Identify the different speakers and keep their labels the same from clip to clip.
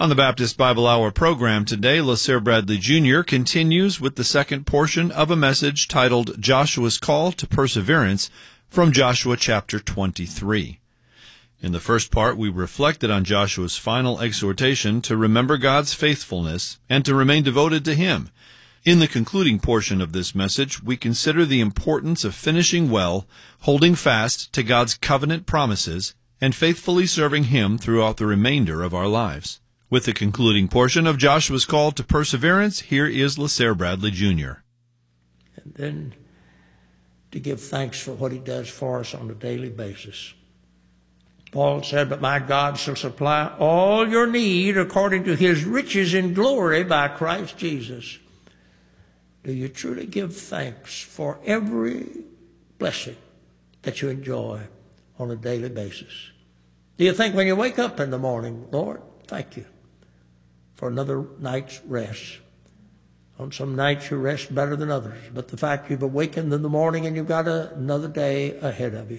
Speaker 1: On the Baptist Bible Hour program today, LaSare Bradley Jr. continues with the second portion of a message titled Joshua's Call to Perseverance from Joshua chapter 23. In the first part, we reflected on Joshua's final exhortation to remember God's faithfulness and to remain devoted to Him. In the concluding portion of this message, we consider the importance of finishing well, holding fast to God's covenant promises, and faithfully serving Him throughout the remainder of our lives. With the concluding portion of Joshua's Call to Perseverance, here is LaSare Bradley Jr.
Speaker 2: And then to give thanks for what He does for us on a daily basis. Paul said, "But my God shall supply all your need according to His riches in glory by Christ Jesus." Do you truly give thanks for every blessing that you enjoy on a daily basis? Do you think when you wake up in the morning, Lord, thank you for another night's rest? On some nights you rest better than others, but the fact you've awakened in the morning and you've got another day ahead of you.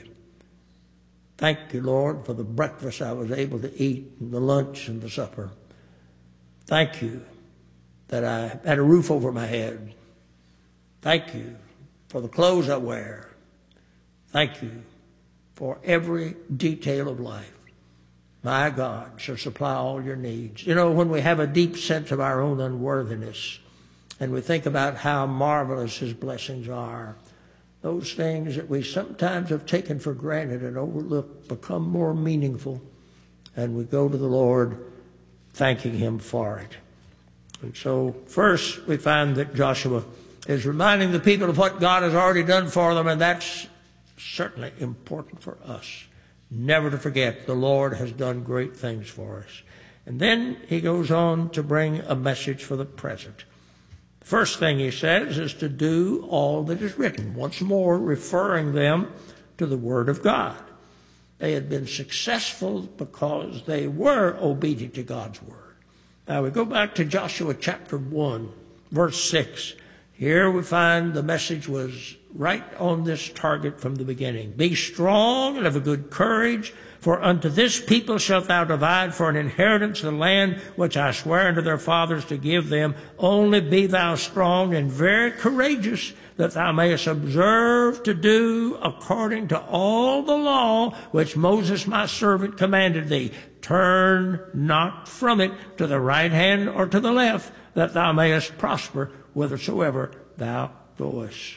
Speaker 2: Thank you, Lord, for the breakfast I was able to eat and the lunch and the supper. Thank you that I had a roof over my head. Thank you for the clothes I wear. Thank you for every detail of life. My God shall supply all your needs. You know, when we have a deep sense of our own unworthiness and we think about how marvelous His blessings are, those things that we sometimes have taken for granted and overlooked become more meaningful, and we go to the Lord thanking Him for it. And so first we find that Joshua is reminding the people of what God has already done for them, and that's certainly important for us. Never to forget the Lord has done great things for us. And then he goes on to bring a message for the present. The first thing he says is to do all that is written, once more referring them to the Word of God. They had been successful because they were obedient to God's Word. Now we go back to Joshua chapter 1, verse 6. Here we find the message was right on this target from the beginning. Be strong and of a good courage, for unto this people shalt thou divide for an inheritance the land which I swear unto their fathers to give them. Only be thou strong and very courageous, that thou mayest observe to do according to all the law which Moses my servant commanded thee. Turn not from it to the right hand or to the left, that thou mayest prosper whithersoever thou goest.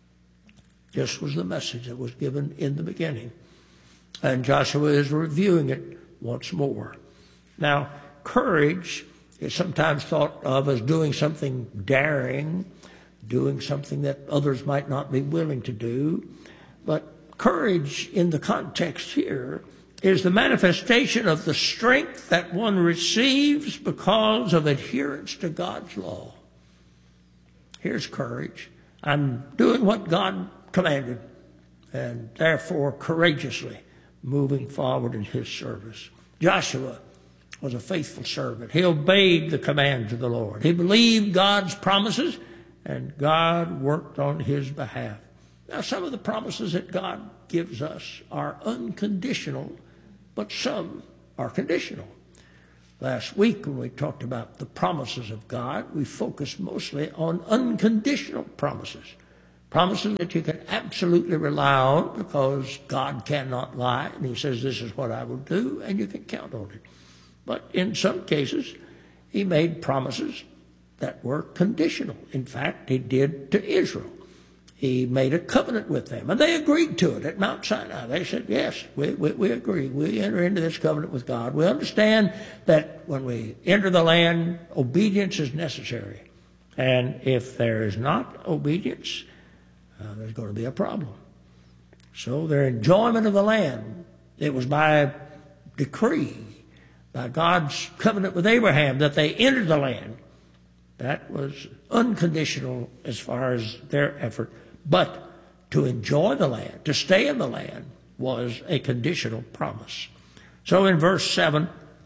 Speaker 2: This was the message that was given in the beginning. And Joshua is reviewing it once more. Now, courage is sometimes thought of as doing something daring, doing something that others might not be willing to do. But courage in the context here is the manifestation of the strength that one receives because of adherence to God's law. Here's courage. I'm doing what God commanded, and therefore courageously moving forward in His service. Joshua was a faithful servant. He obeyed the commands of the Lord. He believed God's promises, and God worked on his behalf. Now, some of the promises that God gives us are unconditional, but some are conditional. Last week, when we talked about the promises of God, we focused mostly on unconditional promises. Promises that you can absolutely rely on because God cannot lie, and He says, this is what I will do, and you can count on it. But in some cases, He made promises that were conditional. In fact, He did to Israel. He made a covenant with them, and they agreed to it at Mount Sinai. They said, yes, we agree. We enter into this covenant with God. We understand that when we enter the land, obedience is necessary. And if there is not obedience, there's going to be a problem. So their enjoyment of the land, it was by decree, by God's covenant with Abraham, that they entered the land. That was unconditional as far as their effort. But to enjoy the land, to stay in the land, was a conditional promise. So in verse 7,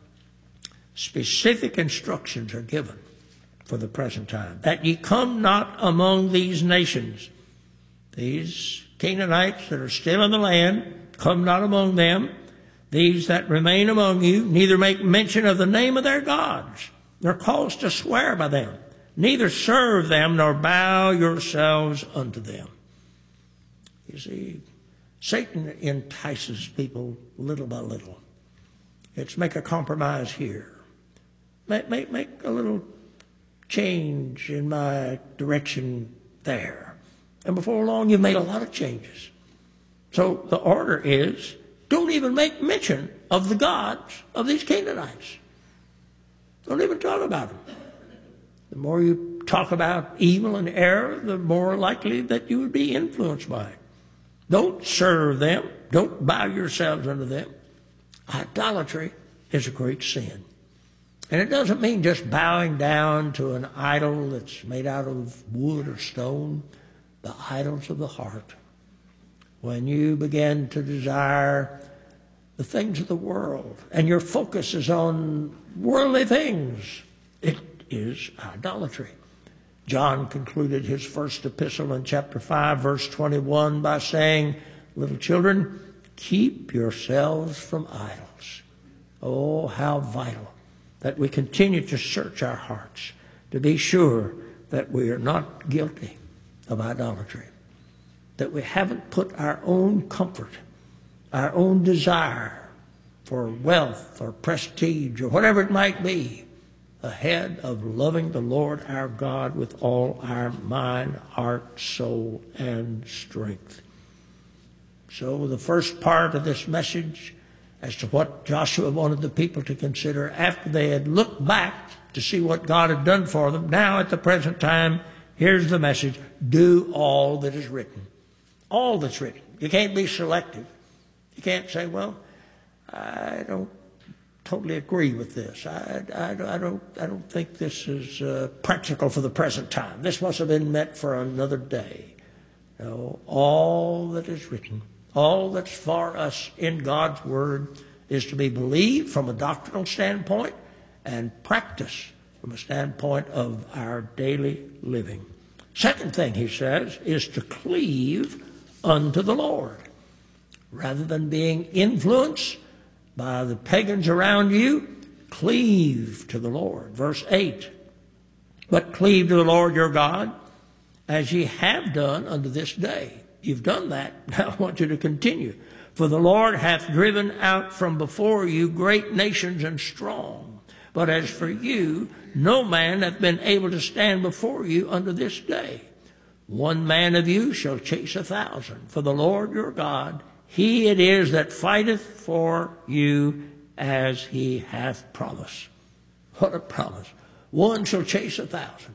Speaker 2: specific instructions are given for the present time. That ye come not among these nations. These Canaanites that are still in the land, come not among them. these that remain among you neither make mention of the name of their gods, nor cause to swear by them, neither serve them, nor bow yourselves unto them. You see, Satan entices people little by little. It's make a compromise here. Make a little change in my direction there. And before long, you've made a lot of changes. So the order is, don't even make mention of the gods of these Canaanites. Don't even talk about them. The more you talk about evil and error, the more likely that you would be influenced by it. Don't serve them. Don't bow yourselves unto them. Idolatry is a great sin. And it doesn't mean just bowing down to an idol that's made out of wood or stone. The idols of the heart. When you begin to desire the things of the world and your focus is on worldly things, it is idolatry. John concluded his first epistle in chapter 5, verse 21 by saying, little children, keep yourselves from idols. Oh, how vital that we continue to search our hearts to be sure that we are not guilty of idolatry, that we haven't put our own comfort, our own desire for wealth or prestige or whatever it might be ahead of loving the Lord our God with all our mind, heart, soul, and strength. So the first part of this message as to what Joshua wanted the people to consider after they had looked back to see what God had done for them, now at the present time, here's the message: do all that is written. All that's written. You can't be selective. You can't say, well, I don't totally agree with this. I don't think this is practical for the present time. This must have been meant for another day. No, all that is written, all that's for us in God's Word is to be believed from a doctrinal standpoint and practiced from a standpoint of our daily living. Second thing he says is to cleave unto the Lord. Rather than being influenced by the pagans around you, cleave to the Lord. Verse 8, but cleave to the Lord your God, as ye have done unto this day. You've done that. Now I want you to continue. For the Lord hath driven out from before you great nations and strong. But as for you, no man hath been able to stand before you unto this day. One man of you shall chase 1,000. For the Lord your God, he it is that fighteth for you as he hath promised. What a promise. One shall chase 1,000.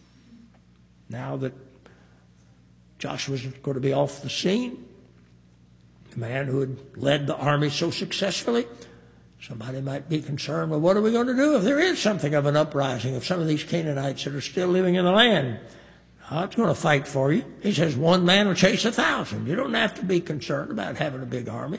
Speaker 2: Now that Joshua's going to be off the scene, the man who had led the army so successfully, somebody might be concerned, well, what are we going to do if there is something of an uprising of some of these Canaanites that are still living in the land? God's going to fight for you. He says one man will chase 1,000. You don't have to be concerned about having a big army.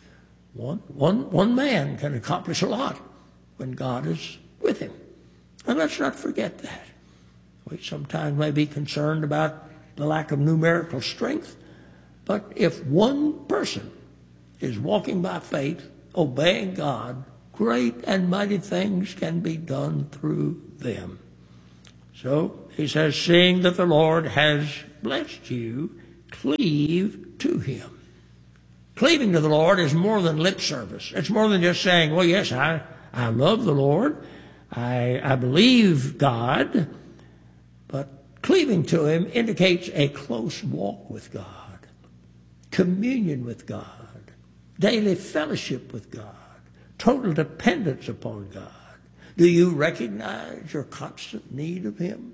Speaker 2: One man can accomplish a lot when God is with him. And let's not forget that. We sometimes may be concerned about the lack of numerical strength, but if one person is walking by faith, obeying God, great and mighty things can be done through them. So he says, seeing that the Lord has blessed you, cleave to him. Cleaving to the Lord is more than lip service. It's more than just saying, well, yes, I love the Lord. I believe God. But cleaving to him indicates a close walk with God, communion with God, daily fellowship with God, total dependence upon God. Do you recognize your constant need of him?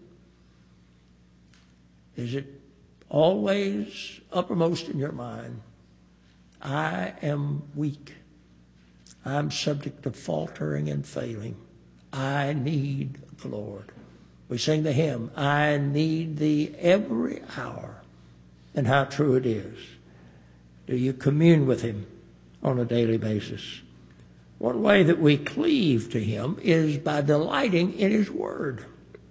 Speaker 2: Is it always uppermost in your mind? I am weak. I'm subject to faltering and failing. I need the Lord. We sing the hymn, I need thee every hour. And how true it is. Do you commune with him on a daily basis? One way that we cleave to him is by delighting in his word.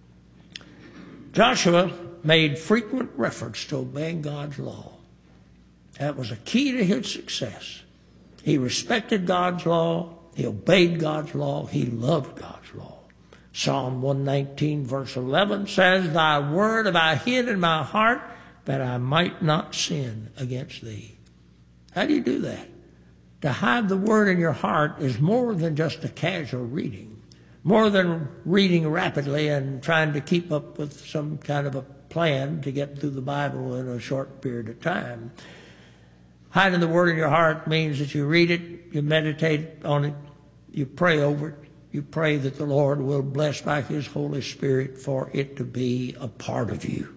Speaker 2: Joshua made frequent reference to obeying God's law. That was a key to his success. He respected God's law. He obeyed God's law. He loved God's law. Psalm 119 verse 11 says, Thy word have I hid in my heart, that I might not sin against thee. How do you do that? To hide the word in your heart is more than just a casual reading, more than reading rapidly and trying to keep up with some kind of a plan to get through the Bible in a short period of time. Hiding the word in your heart means that you read it, you meditate on it, you pray over it, you pray that the Lord will bless by His Holy Spirit for it to be a part of you.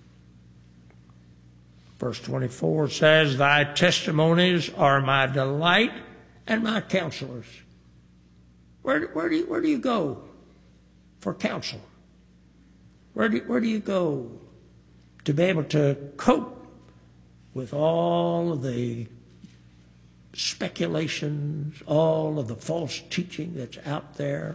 Speaker 2: Verse 24 says, Thy testimonies are my delight and my counselors. Where do you go for counsel? Where do you go to be able to cope with all of the speculations, all of the false teaching that's out there,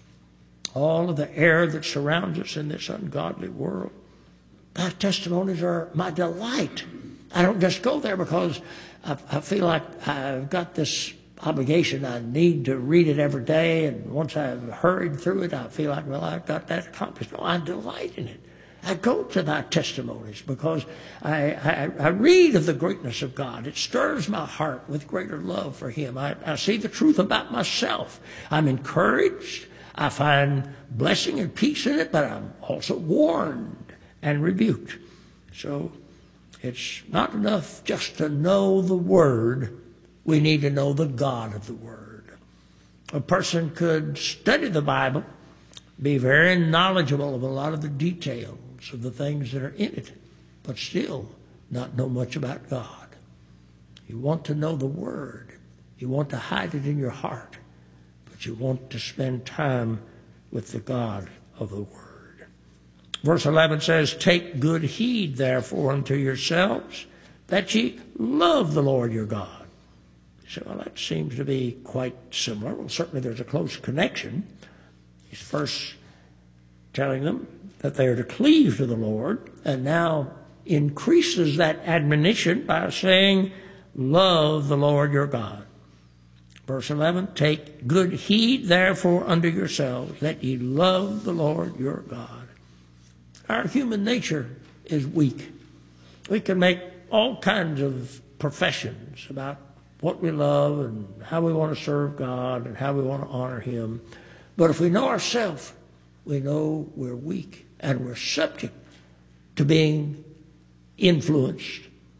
Speaker 2: all of the error that surrounds us in this ungodly world? Thy testimonies are my delight. I don't just go there because I feel like I've got this obligation. I need to read it every day, and once I've hurried through it, I feel like, well, I've got that accomplished. No, I delight in it. I go to thy testimonies because I read of the greatness of God. It stirs my heart with greater love for Him. I see the truth about myself. I'm encouraged. I find blessing and peace in it, but I'm also warned and rebuked. So it's not enough just to know the Word. We need to know the God of the Word. A person could study the Bible, be very knowledgeable of a lot of the details of the things that are in it, but still not know much about God. You want to know the Word. You want to hide it in your heart, but you want to spend time with the God of the Word. Verse 11 says, Take good heed, therefore, unto yourselves, that ye love the Lord your God. So, well, that seems to be quite similar. Well, certainly there's a close connection. He's first telling them that they are to cleave to the Lord, and now increases that admonition by saying, Love the Lord your God. Verse 11, Take good heed, therefore, unto yourselves, that ye love the Lord your God. Our human nature is weak. We can make all kinds of professions about what we love and how we want to serve God and how we want to honor Him. But if we know ourselves, we know we're weak and we're subject to being influenced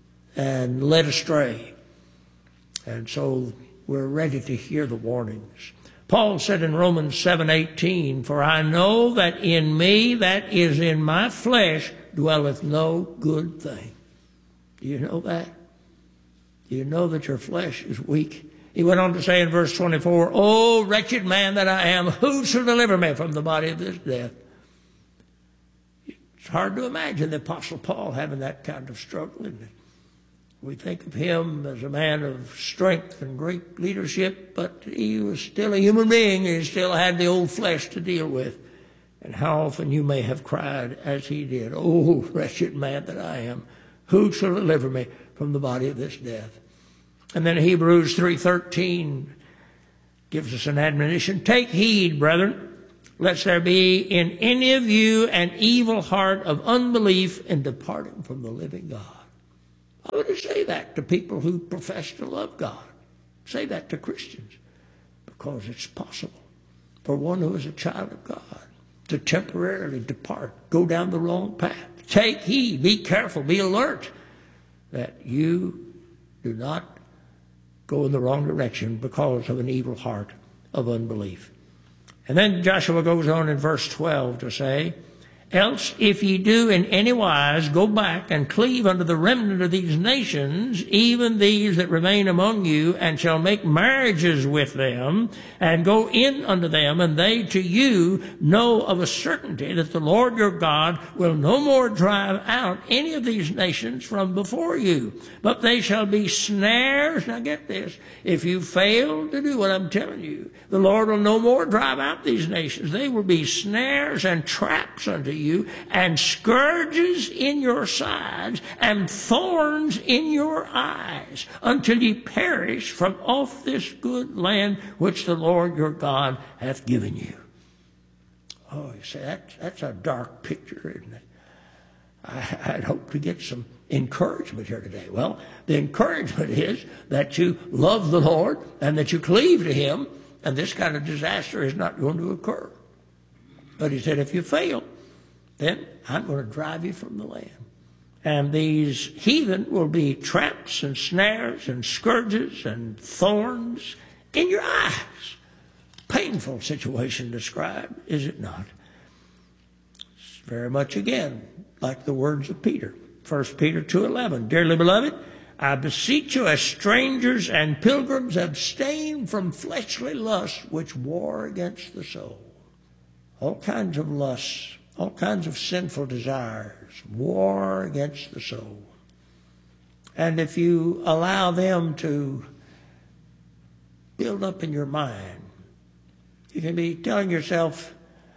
Speaker 2: and led astray. And so we're ready to hear the warnings. Paul said in Romans 7:18, For I know that in me, that is in my flesh, dwelleth no good thing. Do you know that? Do you know that your flesh is weak? He went on to say in verse 24, O wretched man that I am, who shall deliver me from the body of this death? It's hard to imagine the Apostle Paul having that kind of struggle, isn't it? We think of him as a man of strength and great leadership, but he was still a human being. He still had the old flesh to deal with. And how often you may have cried as he did, O wretched man that I am, who shall deliver me from the body of this death? And then Hebrews 3:13 gives us an admonition. Take heed, brethren, lest there be in any of you an evil heart of unbelief in departing from the living God. Why would he say that to people who profess to love God? Say that to Christians. Because it's possible for one who is a child of God to temporarily depart, go down the wrong path. Take heed, be careful, be alert that you do not go in the wrong direction because of an evil heart of unbelief. And then Joshua goes on in verse 12 to say, Else, if ye do in any wise go back and cleave unto the remnant of these nations, even these that remain among you, and shall make marriages with them, and go in unto them, and they to you, know of a certainty that the Lord your God will no more drive out any of these nations from before you, but they shall be snares. Now get this, if you fail to do what I'm telling you, the Lord will no more drive out these nations. They will be snares and traps unto you. you, and scourges in your sides, and thorns in your eyes, until ye perish from off this good land which the Lord your God hath given you. Oh, you say, that's a dark picture, isn't it? I'd hope to get some encouragement here today. Well, the encouragement is that you love the Lord and that you cleave to Him, and this kind of disaster is not going to occur. But He said, if you fail, then I'm going to drive you from the land. And these heathen will be traps and snares and scourges and thorns in your eyes. Painful situation described, is it not? It's very much, again, like the words of Peter. 1 Peter 2:11, dearly beloved, I beseech you as strangers and pilgrims, abstain from fleshly lusts which war against the soul. All kinds of lusts, all kinds of sinful desires, war against the soul. And if you allow them to build up in your mind, you can be telling yourself,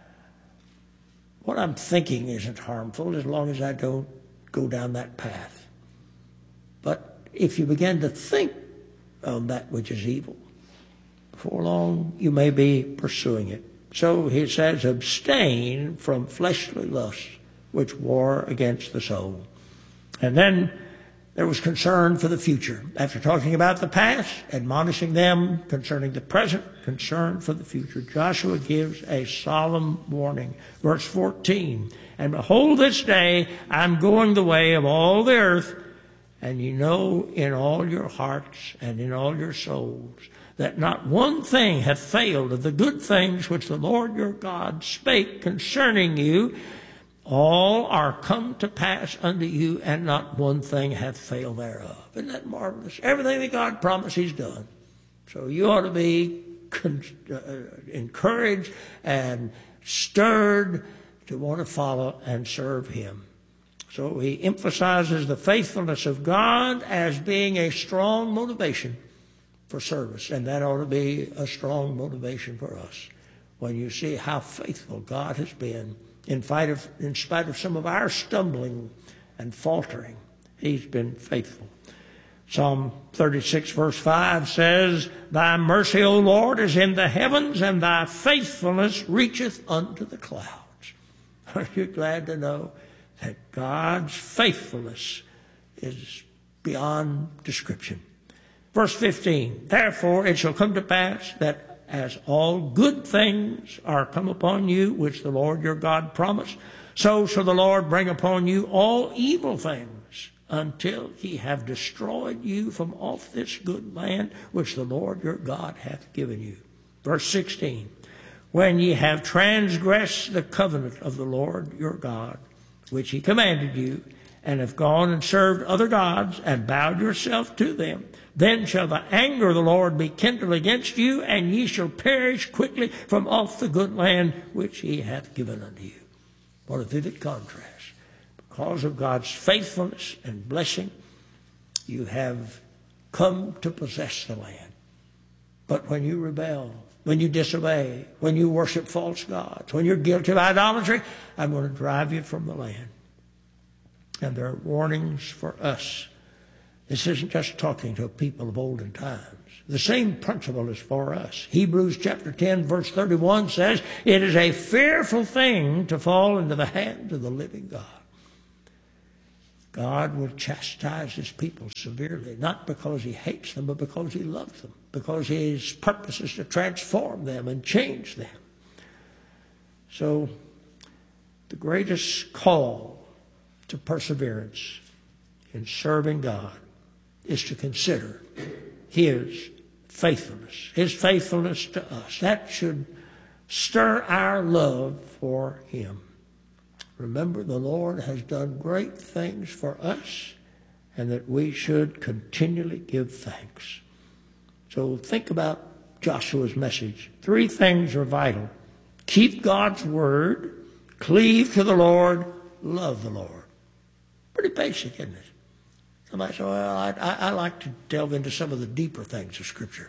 Speaker 2: what I'm thinking isn't harmful as long as I don't go down that path. But if you begin to think on that which is evil, before long you may be pursuing it. So he says, abstain from fleshly lusts which war against the soul. And then there was concern for the future. After talking about the past, admonishing them concerning the present, concern for the future, Joshua gives a solemn warning. Verse 14, and behold, this day I'm going the way of all the earth, and you know in all your hearts and in all your souls that not one thing hath failed of the good things which the Lord your God spake concerning you. All are come to pass unto you, and not one thing hath failed thereof. Isn't that marvelous? Everything that God promised, He's done. So you ought to be encouraged and stirred to want to follow and serve Him. So he emphasizes the faithfulness of God as being a strong motivation for service, and that ought to be a strong motivation for us. When you see how faithful God has been, in spite of some of our stumbling and faltering, He's been faithful. Psalm 36 verse 5 says, thy mercy, O Lord, is in the heavens, and thy faithfulness reacheth unto the clouds. Are you glad to know that God's faithfulness is beyond description? Verse 15, therefore it shall come to pass that as all good things are come upon you, which the Lord your God promised, so shall the Lord bring upon you all evil things, until He have destroyed you from off this good land, which the Lord your God hath given you. Verse 16, when ye have transgressed the covenant of the Lord your God, which He commanded you, and have gone and served other gods, and bowed yourself to them, then shall the anger of the Lord be kindled against you, and ye shall perish quickly from off the good land which He hath given unto you. What a vivid contrast. Because of God's faithfulness and blessing, you have come to possess the land. But when you rebel, when you disobey, when you worship false gods, when you're guilty of idolatry, I'm going to drive you from the land. And there are warnings for us. This isn't just talking to a people of olden times. The same principle is for us. Hebrews chapter 10, verse 31 says, it is a fearful thing to fall into the hands of the living God. God will chastise His people severely, not because He hates them, but because He loves them, because His purpose is to transform them and change them. So the greatest call to perseverance in serving God is to consider His faithfulness to us. That should stir our love for Him. Remember, the Lord has done great things for us, and that we should continually give thanks. So think about Joshua's message. 3 things are vital. Keep God's word, cleave to the Lord, love the Lord. Pretty basic, isn't it? Somebody said, well, I like to delve into some of the deeper things of Scripture.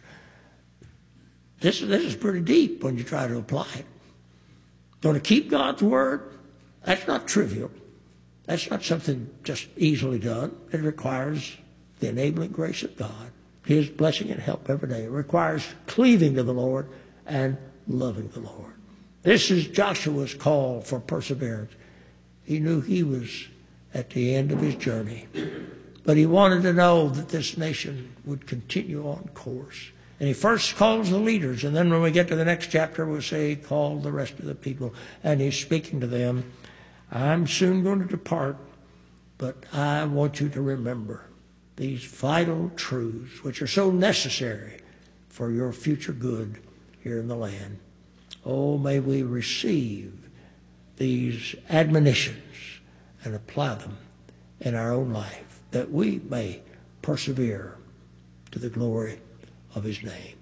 Speaker 2: This is pretty deep when you try to apply it. Going to keep God's word, That's not trivial. That's not something just easily done. It requires the enabling grace of God, His blessing and help every day. It requires cleaving to the Lord and loving the Lord. This is Joshua's call for perseverance. He knew he was at the end of his journey, but he wanted to know that this nation would continue on course. And he first calls the leaders, and then when we get to the next chapter, we'll say he called the rest of the people, and he's speaking to them. I'm soon going to depart, but I want you to remember these vital truths which are so necessary for your future good here in the land. Oh, may we receive these admonitions and apply them in our own life, that we may persevere to the glory of His name.